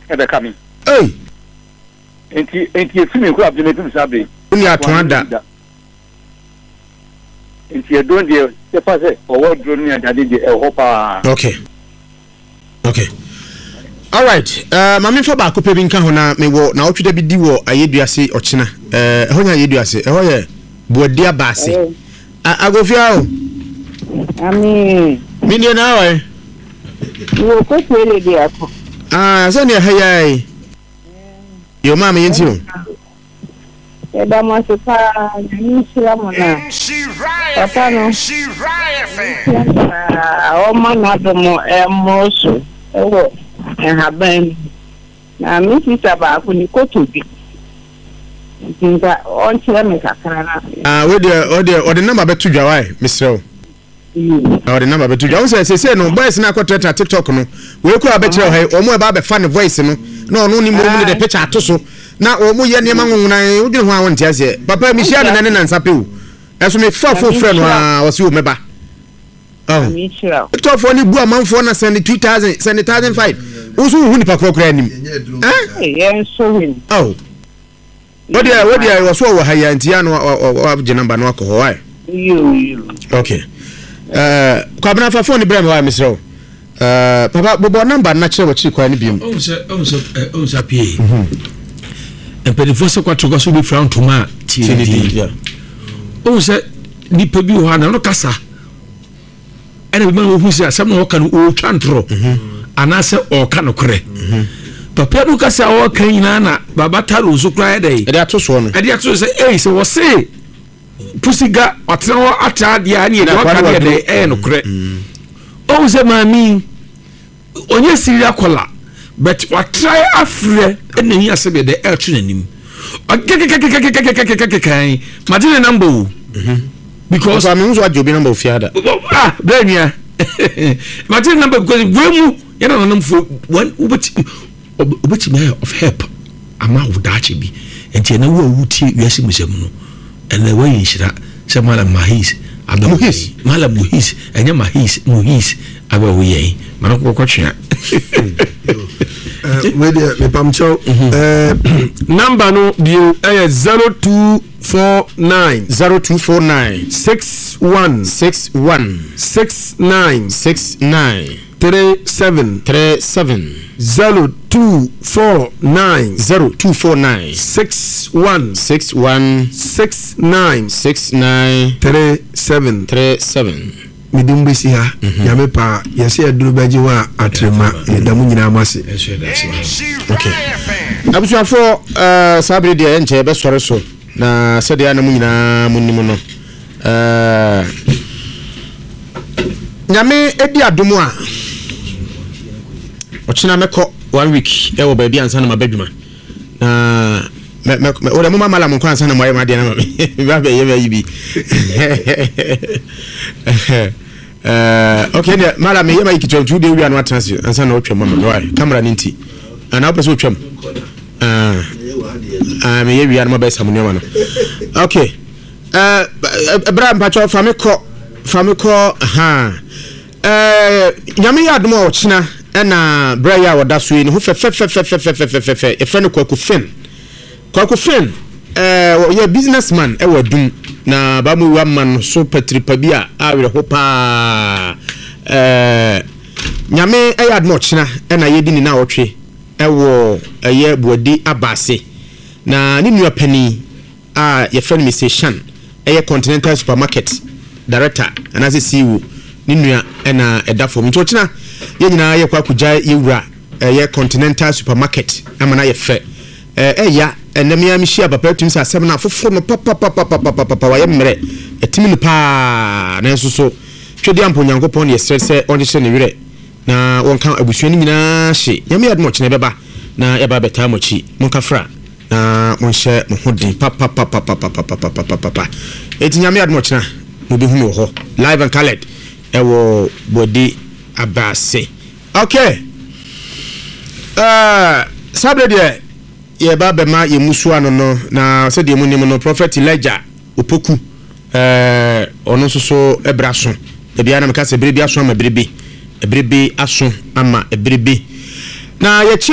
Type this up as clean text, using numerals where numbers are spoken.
ebe kami enti efimi ko abje metum sabe uni atonda enti edon de se pase owo drone ni adade de ehopa. Okay all right mami fa ba ko pe bi nka ho na me wo na otweda bi di wo ayeduase ochina honya ayeduase ye bodia baase agofia o ami mini na wa wo ko tele de ako so ne hayai yo mama yenti o eba mo se pa ni sira mo na papa no o ma na do mo mo so ewo haban na mi sisa ba ko ni ko to bi tinga on chere me kakara na we the number betu dwa why misrel the number betu dwa o say no boys na akotreta TikTok no we ko abekere hai o mo e ba be fa ne voice no na ono ni mo mu de picture atoso na o mo ye ne ma nwunan o dwene ho awon tiase papa mi hia ne na nsape o eso me fa fo friend o si o meba mi hira to for ni bu amanfo na send 2000 send 1005 usu hu ni pakokra nim yen so win what dia was so wa haya ntia no wa je number no akọ ho you okay kwa bana fa phone brem wa misro papa bobo number na kire wa chi kwa ni biem on sa pie empedifo se kwa togo so bi fra ntoma TNT on se ni pebi ho na no kasa ene bi ma wo hu se asem no ka no o twantro anase o ka no kore papa no kasa o kan nyina na baba taro so kra dai e dey atoso no e dey atoso se se wo se pusiga otro ata dia ni e do ka dia no kore o se mami onye siri akola but what try afre ene hi asebe de elchu nanim okay madine number because I mean who ajobi number ofiada brania madine number because wemu you know nam for one ubeti me of help ama wodache bi enti na wo wutie wiase musem no ene wo yinshira se malam mahis Muhis malam muhis enya muhis aba wo yen mana ko kwatwa we dey me pamcho number no bio 0249 61 69 37 0249 61 69 37 midumbesi ha yame pa yesi aduru baji wa atrema damu nyina amase okay abusuafo sabre de enche be sore so na sede anamu nyina munnim no nyame edi adomu a ochina meko 1 week e wo ba bia ansa na mabadwuma na o de mama mala mon kwa ansa na moye ma de na ba be ye ba yibi okay ne mala me ye ma yiki 22 de wi anu atansi ansa na otwem mama why camera ninti ana opese otwem me ye wi anu ma ba samu ne ma no okay Abraham pacho famiko nyame ya adom a ochina na braya woda so ni ho fe efreno kwakufen ye businessman e wadum na ba mu wa man so patripa bia awere ho pa nyame e ya adom ochina na ye di ni na wotwe e wo ye buadi abase na ni nua pani ye friend Mr. Shan e Continental Supermarket director anase CEO ni nua na eda fo mto ochina ye nyina ye kwa kuja ye wura ye Continental Supermarket amana ye fe ya enemia mi hia papa tumi sa sem na fofo no papa wa ye mre etimi no pa na nso so twedi ampo nyankopon ye stresse on de ne wire na wonka abusuani nyina hye nyame yadmo ochina beba na ya ba beta mochi monka fra na monhye mo hodin papa eti nyame yadmo ochina mo be hu no ho live and colored ewo body abase okay sabre de ye baba ma ye musu ano no na se de munim no prophet Elijah opoku ono so ebraso e bia na me ka se brebi aso ama brebi aso ama brebi na ye